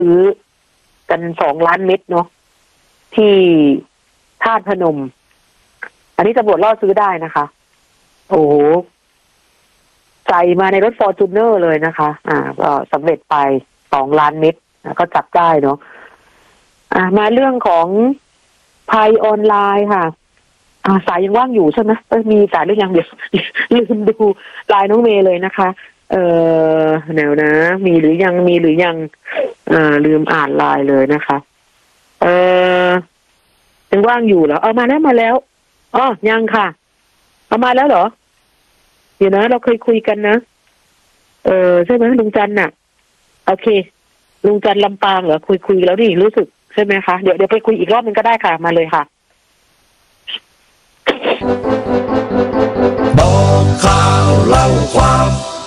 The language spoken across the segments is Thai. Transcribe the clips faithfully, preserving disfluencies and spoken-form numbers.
ซื้อกันสองล้านเม็ดเนาะที่ธาตุพนมอันนี้ตำรวจล่อซื้อได้นะคะโอ้โหใส่มาในรถฟอร์จูเนอร์เลยนะคะอ่าก็สำเร็จไปสองล้านเม็ดก็จับได้เนาะอ่ามาเรื่องของภัยออนไลน์ค่ะอ่าสายยังว่างอยู่ใช่ไหมมีสายหรือยังเดี๋ยวลืมดูไลน์น้องเมย์เลยนะคะเออแนวนะมีหรือยังมีหรือยังเอ่อลืมอ่านไลน์เลยนะคะเออยังว่างอยู่เหรอเอามาแล้วมาแล้วอ๋อยังค่ะเอามาแล้วเหรอเดี๋ยวนะเราเคยคุยกันนะเออใช่ไหมลุงจันน่ะโอเคลุงจันลำปางเหรอคุยคุยแล้วดิรู้สึกใช่ไหมคะเดี๋ยวเดี๋ยวไปคุยอีกรอบนึงก็ได้ค่ะมาเลยค่ะบอกข่าวเล่าความ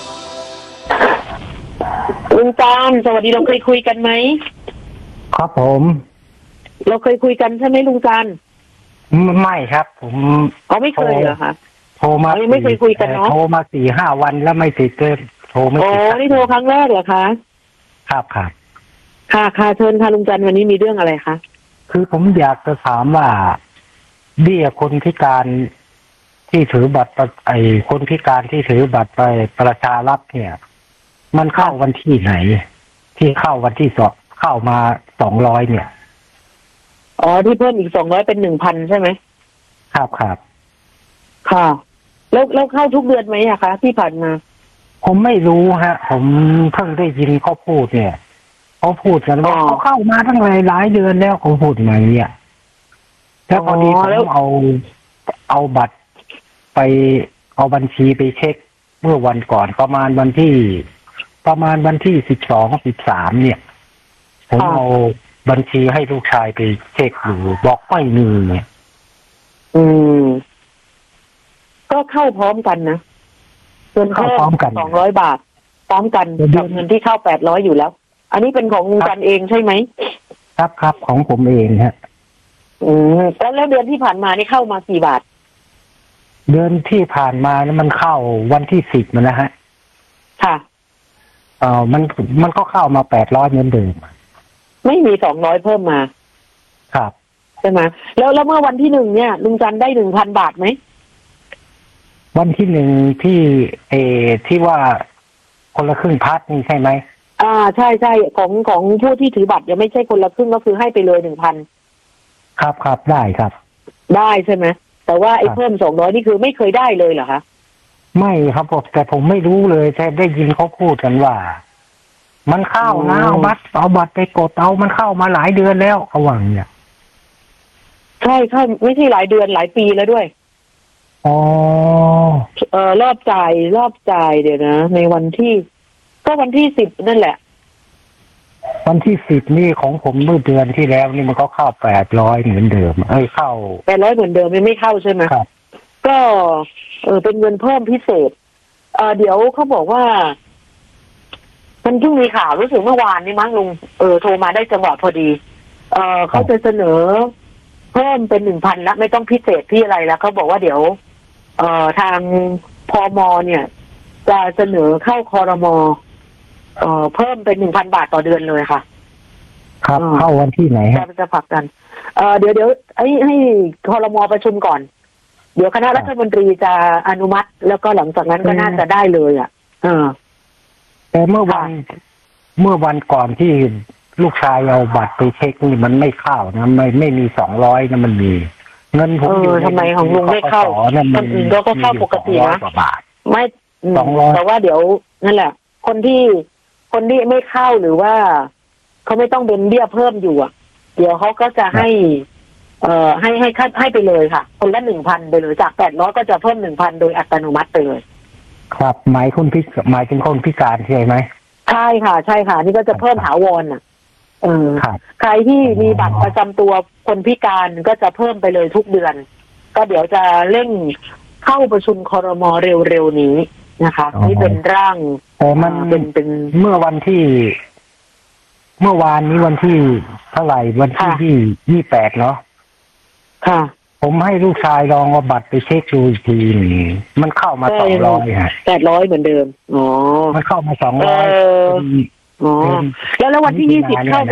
ลุงจันสวัสดีเราเคยคุยกันไหมครับผมเราเคยคุยกันใช่ไหมลุงจันไม่ครับผมอ๋อไม่เคยเหรอคะโทรมาไม่เคยคุยกันเนาะโทรมาสี่ห้าวันแล้วไม่ติดเลยโทรไม่ติดอ๋อนี่โทรครั้งแรกเหรอคะครับครับค่ะค่ะเชิญค่ะลุงจันวันนี้มีเรื่องอะไรคะคือผมอยากจะถามว่าเบี้ยคนพิการที่ถือบัตรไอ้คนพิการที่ถือบัตรไปประชารัฐเนี่ยมันเข้าวันที่ไหนที่เข้าวันที่สองเข้ามาสองร้อยเนี่ยอ๋อที่เพิ่มอีกสองร้อยเป็นหนึ่งพันใช่ไหมครับครับค่ะแล้วแล้วเข้าทุกเดือนไหมอะคะที่ผ่านมาผมไม่รู้ฮะผมเพิ่งได้ยินเขาพูดเนี่ยเขาพูดกันว่าเขาเข้ามาตั้งหลายหลายเดือนแล้วเขาพูดมาเนี่ยแล้วพอดีผมเอาเอาบัตรไปเอาบัญชีไปเช็คเมื่อวันก่อนประมาณวันที่ประมาณวันที่สิบสองสิบสามเนี่ยผมเอาบัญชีให้ลูกชายไปเช็คอยู่บอกไม่มีเนี่ยอืมก็เข้าพร้อมกันนะเงินเข้าพร้อมกันสองร้อยบาทพร้อมกันกับเงินที่เข้าแปดร้อยอยู่แล้วอันนี้เป็นของลุงจันเองใช่ไหมครับครับของผมเองฮะอืมแล้วแล้วเดือนที่ผ่านมานี่เข้ามากี่บาทเดือนที่ผ่านมานี่มันเข้าวันที่สิบนะฮะค่ะเอ่อมันมันก็เข้ามาแปดร้อยเหมือนเดิมไม่มีสองร้อยเพิ่มมาครับใช่ไหมแล้วแล้วเมื่อวันที่หนึ่งเนี่ยลุงจันได้หนึ่งพันบาทไหมวันที่หนึ่งที่เอที่ว่าคนละครึ่งพัดนี่ใช่ไหมอ่าใช่ใช่ของของผู้ที่ถือบัตรยังไม่ใช่คนละครึ่งก็คือให้ไปเลยหนึ่งพันครับครับได้ครับได้ใช่ไหมแต่ว่าไอ้เพิ่มสองร้อยนี่คือไม่เคยได้เลยเหรอคะไม่ครับผมแต่ผมไม่รู้เลยแต่ได้ยินเขาพูดกันว่ามันเข้านะเอาบัตรเอาบัตรไปกดเอามันเข้ามาหลายเดือนแล้วเขาว่าเนี่ยใช่ใช่ไม่ใช่หลายเดือนหลายปีแล้วด้วยอ๋อเออรอบจ่ายรอบจ่ายเดี๋ยวนะในวันที่ก็วันที่สิบนั่นแหละวันที่สิบนี่ของผมเมื่อเดือนที่แล้วนี่มันก็เข้าแปดร้อยเหมือนเดิมเอ้ยเข้าแปดร้อยเหมือนเดิมไม่ไม่เข้าใช่ไหมครับก็เออเป็นเงินเพิ่มพิเศษเออเดี๋ยวเขาบอกว่ามันเพิ่งมีข่าวรู้สึกเมื่อวานนี้มั้งลุงเออโทรมาได้จังหวะพอดีเออเขาจะเสนอเพิ่มเป็นหนึ่งพันละไม่ต้องพิเศษที่อะไรแล้วเขาบอกว่าเดี๋ยวเอ่อทางพมเนี่ยจะเสนอเข้าครมเอ่อเพิ่มเป็นหนึ่งพันบาทต่อเดือนเลยค่ะครับเข้าวันที่ไหนฮะจะผลักดันเอ่อเดี๋ยวเดี๋ยวให้ให้ครมประชุมก่อนเดี๋ยวคณะรัฐมนตรีจะอนุมัติแล้วก็หลังจากนั้นก็น่าจะได้เลยอ่ะเออแต่เมื่อวันเมื่อวันก่อนที่ลูกชายเอาบัตรไปเช็คนี่มันไม่เข้านะไม่ไม่มีสองร้อยนะมันมีเงินผมอยู่ทำไมของลุงไม่เข้าคนอื่นก็เข้าปกตินะไม่แต่ว่าเดี๋ยวนั่นแหละคนที่คนที่ไม่เข้าหรือว่าเขาไม่ต้องเป็นเบี้ยเพิ่มอยู่อ่ะเดี๋ยวเขาก็จะให้เอ่อให้ให้ให้ไปเลยค่ะคนละหนึ่งพันไปเลยจากแปดร้อยก็จะเพิ่มหนึ่งพันโดยอัตโนมัติไปเลยครับหมายคนพิหมายถึงคนพิการใช่ไหมใช่ค่ะใช่ค่ะนี่ก็จะเพิ่มถาวรอ่ะเออใครที่มีบัตรประจำตัวคนพิการก็จะเพิ่มไปเลยทุกเดือนก็เดี๋ยวจะเร่งเข้าประชุมครมเร็วๆนี้นะคะนี่เป็นร่างแต่มันเป็นเป็นเมื่อวันที่เมื่อวานนี้วันที่เท่าไหร่วันที่ยี่ยี่แปดเนาะค่ะผมให้ลูกชายลองเอาบัตรไปเช็คดูอีกทีมันเข้ามาสองร้อยฮะแปดร้อยเหมือนเดิมอ๋อมันเข้ามาสองร้อยอ๋อแล้วแล้ววันที่ยี่สิบเข้า